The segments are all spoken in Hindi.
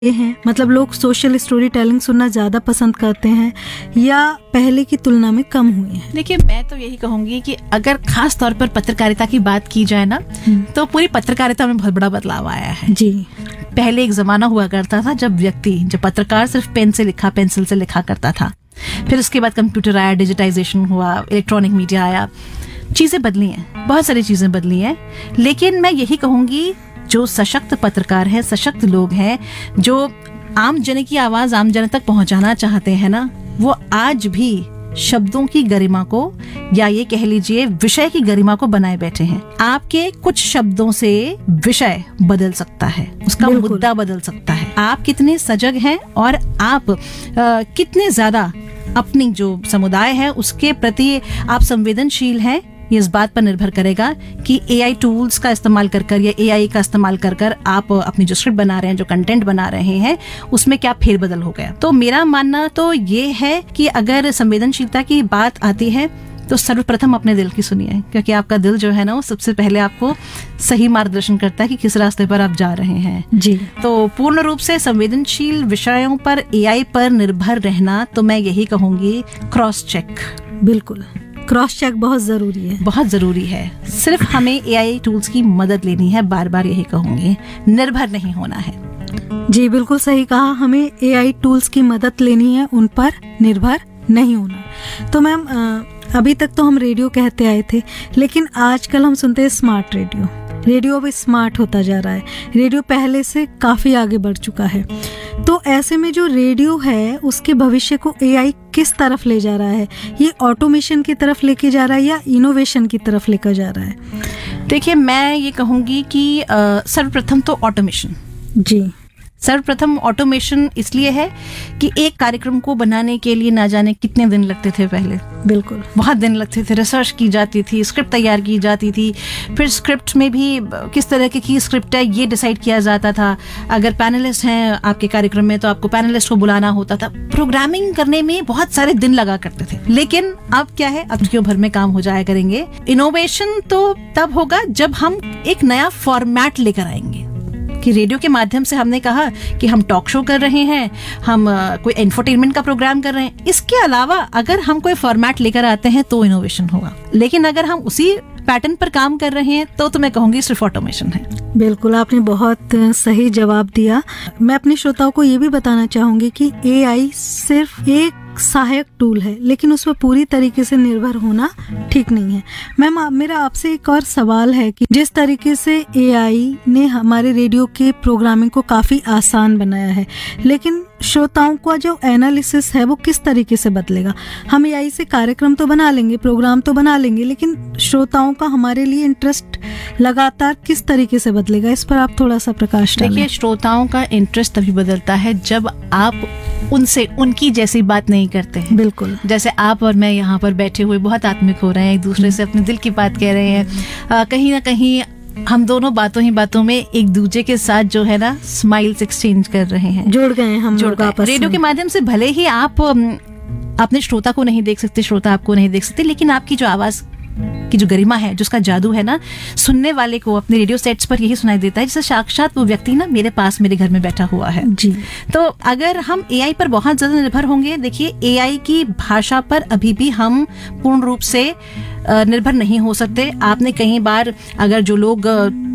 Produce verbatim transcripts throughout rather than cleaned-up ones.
ये हैं, मतलब लोग सोशल स्टोरी टेलिंग सुनना ज़्यादा पसंद करते हैं या पहले की तुलना में कम हुए हैं? देखिए, मैं तो यही कहूंगी कि अगर खास तौर पर पत्रकारिता की बात की जाए ना, तो पूरी पत्रकारिता में बहुत बड़ा बदलाव आया है जी। पहले एक जमाना हुआ करता था जब व्यक्ति, जब पत्रकार सिर्फ पेन से लिखा, पेंसिल से लिखा करता था। फिर उसके बाद कंप्यूटर आया, डिजिटाइजेशन हुआ, इलेक्ट्रॉनिक मीडिया आया, चीजें बदली हैं, बहुत सारी चीजें बदली हैं। लेकिन मैं यही कहूंगी, जो सशक्त पत्रकार हैं, सशक्त लोग हैं, जो आम जन की आवाज आम जन तक पहुंचाना चाहते हैं ना, वो आज भी शब्दों की गरिमा को, या ये कह लीजिए विषय की गरिमा को बनाए बैठे हैं। आपके कुछ शब्दों से विषय बदल सकता है, उसका मुद्दा बदल सकता है। आप कितने सजग हैं और आप आ, कितने ज्यादा अपनी जो समुदाय है उसके प्रति आप संवेदनशील हैं, ये इस बात पर निर्भर करेगा कि एआई टूल्स का इस्तेमाल कर कर या एआई का इस्तेमाल कर कर आप अपनी जो स्क्रिप्ट बना रहे हैं, जो कंटेंट बना रहे हैं, उसमें क्या फेरबदल हो गया। तो मेरा मानना तो ये है कि अगर संवेदनशीलता की बात आती है तो सर्वप्रथम अपने दिल की सुनिए, क्योंकि आपका दिल जो है ना, वो सबसे पहले आपको सही मार्गदर्शन करता है कि किस रास्ते पर आप जा रहे हैं। जी। तो पूर्ण रूप से संवेदनशील विषयों पर एआई पर निर्भर रहना, तो मैं यही कहूंगी क्रॉस चेक। बिल्कुल, क्रॉस चेक बहुत जरूरी है, बहुत जरूरी है। सिर्फ हमें एआई टूल्स की मदद लेनी है, बार बार यही कहूंगी, निर्भर नहीं होना है। जी बिल्कुल सही कहा, हमें एआई टूल्स की मदद लेनी है, उन पर निर्भर नहीं होना। तो मैम, अभी तक तो हम रेडियो कहते आए थे, लेकिन आजकल हम सुनते हैं स्मार्ट रेडियो। रेडियो अब स्मार्ट होता जा रहा है, रेडियो पहले से काफी आगे बढ़ चुका है। तो ऐसे में जो रेडियो है उसके भविष्य को एआई किस तरफ ले जा रहा है? ये ऑटोमेशन की तरफ लेके जा रहा है या इनोवेशन की तरफ लेकर जा रहा है? देखिए, मैं ये कहूंगी कि सर्वप्रथम तो ऑटोमेशन। जी। सर्वप्रथम ऑटोमेशन इसलिए है कि एक कार्यक्रम को बनाने के लिए ना जाने कितने दिन लगते थे पहले। बिल्कुल, बहुत दिन लगते थे, रिसर्च की जाती थी, स्क्रिप्ट तैयार की जाती थी, फिर स्क्रिप्ट में भी किस तरह की स्क्रिप्ट है ये डिसाइड किया जाता था। अगर पैनलिस्ट हैं आपके कार्यक्रम में तो आपको पैनलिस्ट को बुलाना होता था। प्रोग्रामिंग करने में बहुत सारे दिन लगा करते थे, लेकिन अब क्या है, अब क्यों भर में काम हो जाया करेंगे। इनोवेशन तो तब होगा जब हम एक नया फॉर्मेट लेकर आएंगे, कि रेडियो के माध्यम से हमने कहा कि हम टॉक शो कर रहे हैं, हम कोई एंटरटेनमेंट का प्रोग्राम कर रहे हैं। इसके अलावा अगर हम कोई फॉर्मेट लेकर आते हैं तो इनोवेशन होगा, लेकिन अगर हम उसी पैटर्न पर काम कर रहे हैं तो तो मैं कहूंगी सिर्फ ऑटोमेशन है। बिल्कुल, आपने बहुत सही जवाब दिया। मैं अपने श्रोताओं को ये भी बताना चाहूंगी कि एआई सिर्फ एक सहायक टूल है, लेकिन उस पर पूरी तरीके से निर्भर होना ठीक नहीं है। मैम, मेरा आपसे एक और सवाल है कि जिस तरीके से एआई ने हमारे रेडियो के प्रोग्रामिंग को काफी आसान बनाया है, लेकिन श्रोताओं का जो एनालिसिस है वो किस तरीके से बदलेगा? हम एआई से कार्यक्रम तो बना लेंगे, प्रोग्राम तो बना लेंगे, लेकिन श्रोताओं का हमारे लिए इंटरेस्ट लगातार किस तरीके से बदलेगा? इस पर आप थोड़ा सा प्रकाश डालें। देखिए, श्रोताओं का इंटरेस्ट तभी बदलता है जब आप उनसे उनकी जैसी बात नहीं करते हैं। बिल्कुल, जैसे आप और मैं यहाँ पर बैठे हुए बहुत आत्मिक हो रहे हैं, एक दूसरे से अपने दिल की बात कह रहे हैं, आ, कहीं ना कहीं हम दोनों बातों ही बातों में एक दूसरे के साथ जो है ना स्माइल्स एक्सचेंज कर रहे हैं, जुड़ गए हम लोग आपस में। रेडियो के माध्यम से भले ही आप अपने श्रोता को नहीं देख सकते, श्रोता आपको नहीं देख सकते, लेकिन आपकी जो आवाज की जो गरिमा है, जो उसका जादू है ना, सुनने वाले को अपने रेडियो सेट्स पर यही सुनाई देता है जैसे साक्षात वो व्यक्ति ना मेरे पास, मेरे घर में बैठा हुआ है। जी। तो अगर हम एआई पर बहुत ज्यादा निर्भर होंगे, देखिए एआई की भाषा पर अभी भी हम पूर्ण रूप से निर्भर नहीं हो सकते। आपने कई बार, अगर जो लोग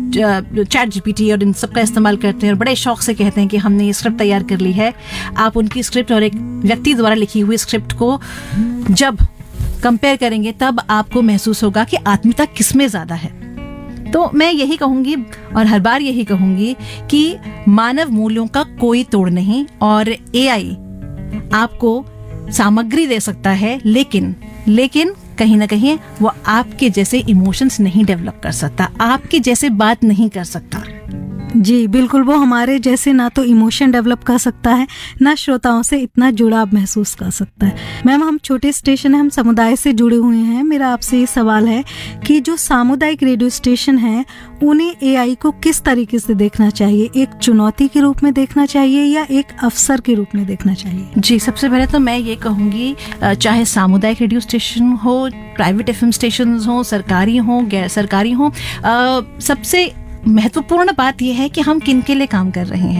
चैट जीपीटी और इन सब का इस्तेमाल करते हैं और बड़े शौक से कहते हैं कि हमने ये स्क्रिप्ट तैयार कर ली है, आप उनकी स्क्रिप्ट और एक व्यक्ति द्वारा लिखी हुई स्क्रिप्ट को जब कंपेयर करेंगे तब आपको महसूस होगा कि आत्मीयता किसमें ज्यादा है। तो मैं यही कहूंगी और हर बार यही कहूंगी कि मानव मूल्यों का कोई तोड़ नहीं, और एआई आपको सामग्री दे सकता है, लेकिन लेकिन कहीं ना कहीं वो आपके जैसे इमोशंस नहीं डेवलप कर सकता, आपके जैसे बात नहीं कर सकता। जी बिल्कुल, वो हमारे जैसे ना तो इमोशन डेवलप कर सकता है, ना श्रोताओं से इतना जुड़ाव महसूस कर सकता है। मैम, हम छोटे स्टेशन है, हम समुदाय से जुड़े हुए हैं। मेरा आपसे ये सवाल है कि जो सामुदायिक रेडियो स्टेशन है उन्हें एआई को किस तरीके से देखना चाहिए? एक चुनौती के रूप में देखना चाहिए या एक अवसर के रूप में देखना चाहिए? जी, सबसे पहले तो मैं ये कहूँगी, चाहे सामुदायिक रेडियो स्टेशन हो, प्राइवेट एफएम स्टेशन हो, सरकारी हो, गैर सरकारी हो, सबसे महत्वपूर्ण बात यह है कि हम किन के लिए काम कर रहे हैं।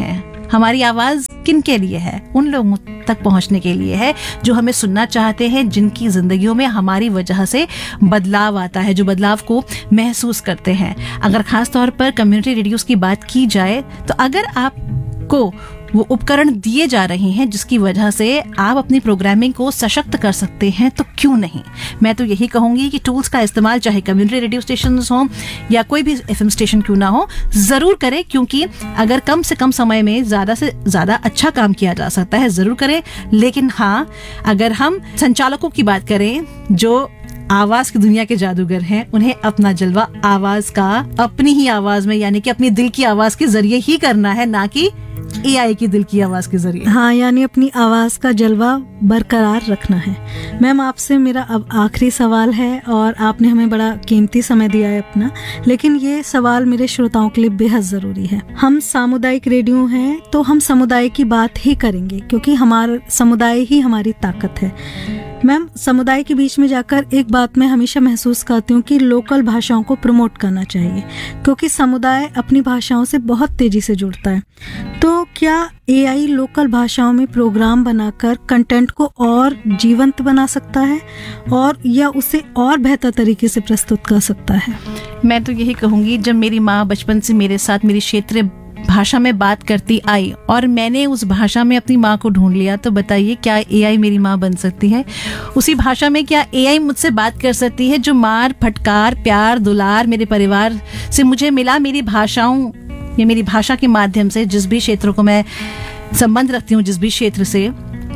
हमारी आवाज किन के लिए है? उन लोगों तक पहुंचने के लिए है जो हमें सुनना चाहते हैं, जिनकी जिंदगियों में हमारी वजह से बदलाव आता है, जो बदलाव को महसूस करते हैं। अगर खास तौर पर कम्युनिटी रेडियोस की बात की जाए तो अगर आपको वो उपकरण दिए जा रहे हैं जिसकी वजह से आप अपनी प्रोग्रामिंग को सशक्त कर सकते हैं, तो क्यों नहीं? मैं तो यही कहूंगी कि टूल्स का इस्तेमाल चाहे कम्युनिटी रेडियो स्टेशन हो या कोई भी एफएम स्टेशन क्यों ना हो, जरूर करें, क्योंकि अगर कम से कम समय में ज्यादा से ज्यादा अच्छा काम किया जा सकता है, जरूर करें। लेकिन हाँ, अगर हम संचालकों की बात करें जो आवाज की दुनिया के जादूगर हैं, उन्हें अपना जलवा आवाज का अपनी ही आवाज में, यानी कि अपनी दिल की आवाज के जरिए ही करना है, ना कि एआई की दिल की आवाज के जरिए। हाँ, यानी अपनी आवाज का जलवा बरकरार रखना है। मैम, आपसे मेरा अब आखिरी सवाल है और आपने हमें बड़ा कीमती समय दिया है अपना, लेकिन ये सवाल मेरे श्रोताओं के लिए बेहद जरूरी है। हम सामुदायिक रेडियो हैं तो हम समुदाय की बात ही करेंगे, क्योंकि हमारा समुदाय ही हमारी ताकत है। मैम, समुदाय के बीच में जाकर एक बात मैं हमेशा महसूस करती हूँ कि लोकल भाषाओं को प्रमोट करना चाहिए, क्योंकि समुदाय अपनी भाषाओं से बहुत तेजी से जुड़ता है। तो क्या एआई लोकल भाषाओं में प्रोग्राम बनाकर कंटेंट को और जीवंत बना सकता है और या उसे और बेहतर तरीके से प्रस्तुत कर सकता है? मैं तो यही कहूंगी, जब मेरी माँ बचपन से मेरे साथ मेरी क्षेत्रीय भाषा में बात करती आई और मैंने उस भाषा में अपनी माँ को ढूंढ लिया, तो बताइए क्या एआई मेरी माँ बन सकती है? उसी भाषा में क्या एआई मुझसे बात कर सकती है? जो मार, फटकार, प्यार, दुलार मेरे परिवार से मुझे मिला मेरी भाषाओं या मेरी भाषा के माध्यम से, जिस भी क्षेत्रों को मैं संबंध रखती हूँ, जिस भी क्षेत्र से,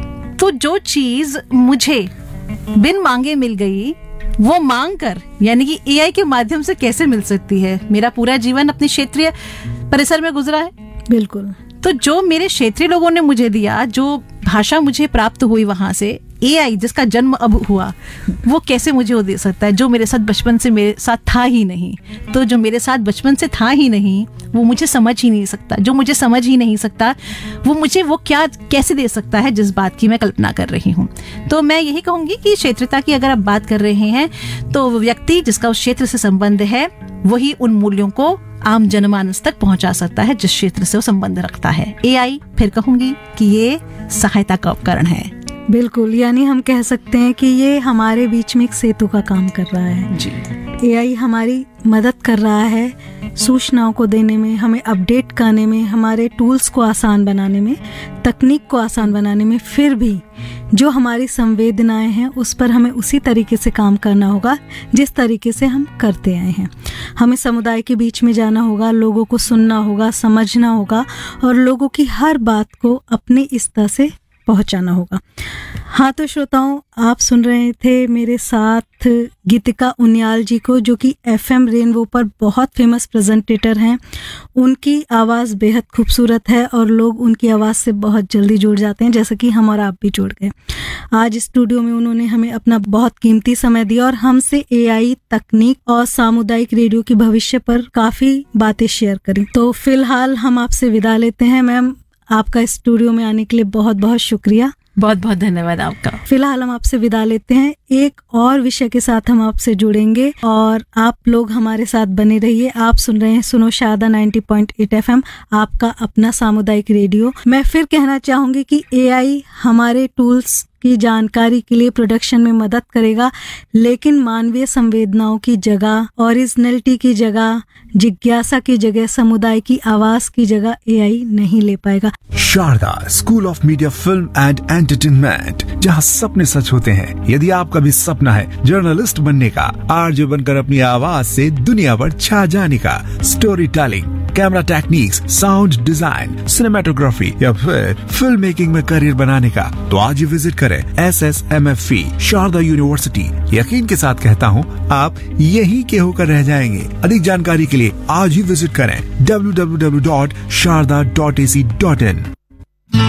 तो जो चीज मुझे बिन मांगे मिल गई वो मांग कर, यानी कि एआई के माध्यम से कैसे मिल सकती है? मेरा पूरा जीवन अपने क्षेत्रीय परिसर में गुजरा है। बिल्कुल। तो जो मेरे क्षेत्रीय लोगों ने मुझे दिया, जो भाषा मुझे प्राप्त हुई वहां से, एआई जिसका जन्म अब हुआ, वो कैसे मुझे वो दे सकता है जो मेरे साथ बचपन से मेरे साथ था ही नहीं? तो जो मेरे साथ बचपन से था ही नहीं, वो मुझे समझ ही नहीं सकता। जो मुझे समझ ही नहीं सकता, वो मुझे वो क्या कैसे दे सकता है जिस बात की मैं कल्पना कर रही हूँ? तो मैं यही कहूंगी कि क्षेत्रता की अगर आप बात कर रहे हैं, तो व्यक्ति जिसका उस क्षेत्र से संबंध है, वही उन मूल्यों को आम जनमानस तक पहुंचा सकता है जिस क्षेत्र से वो संबंध रखता है। एआई फिर कहूंगी कि ये सहायता का उपकरण है। बिल्कुल, यानी हम कह सकते हैं कि ये हमारे बीच में एक सेतु का काम कर रहा है जी। एआई हमारी मदद कर रहा है सूचनाओं को देने में, हमें अपडेट करने में, हमारे टूल्स को आसान बनाने में, तकनीक को आसान बनाने में। फिर भी जो हमारी संवेदनाएं हैं उस पर हमें उसी तरीके से काम करना होगा जिस तरीके से हम करते आए हैं। हमें समुदाय के बीच में जाना होगा, लोगों को सुनना होगा, समझना होगा और लोगों की हर बात को अपने स्तर से पहुंचाना होगा। हाँ, तो श्रोताओं, आप सुन रहे थे मेरे साथ गीतिका उनियाल जी को, जो कि एफएम रेनबो पर बहुत फेमस प्रेजेंटेटर हैं। उनकी आवाज़ बेहद खूबसूरत है और लोग उनकी आवाज़ से बहुत जल्दी जुड़ जाते हैं, जैसा कि हम और आप भी जुड़ गए। आज स्टूडियो में उन्होंने हमें अपना बहुत कीमती समय दिया और हमसे एआई, तकनीक और सामुदायिक रेडियो के भविष्य पर काफ़ी बातें शेयर करी। तो फिलहाल हम आपसे विदा लेते हैं। मैम, आपका स्टूडियो में आने के लिए बहुत बहुत शुक्रिया। बहुत बहुत धन्यवाद आपका। फिलहाल हम आपसे विदा लेते हैं। एक और विषय के साथ हम आपसे जुड़ेंगे और आप लोग हमारे साथ बने रहिए। आप सुन रहे हैं सुनो शारदा नब्बे पॉइंट आठ एफएम, आपका अपना सामुदायिक रेडियो। मैं फिर कहना चाहूंगी कि एआई हमारे टूल्स की जानकारी के लिए प्रोडक्शन में मदद करेगा, लेकिन मानवीय संवेदनाओं की जगह, ओरिजिनलिटी की जगह, जिज्ञासा की जगह, समुदाय की आवाज की जगह एआई नहीं ले पाएगा। Sharda school of media, film and entertainment, जहां सपने सच होते हैं। यदि आपका भी सपना है जर्नलिस्ट बनने का, आरजे बनकर अपनी आवाज से दुनिया पर छा जाने का, story telling, camera techniques, sound design, cinematography या फिर फिल्म मेकिंग में करियर बनाने का, तो आज ही विजिट करें S S M F E Sharda university. यकीन के साथ कहता हूँ, आप यहीं के होकर रह जाएंगे। अधिक जानकारी के लिए आज ही विजिट करें W W W dot Sharda dot A C dot in.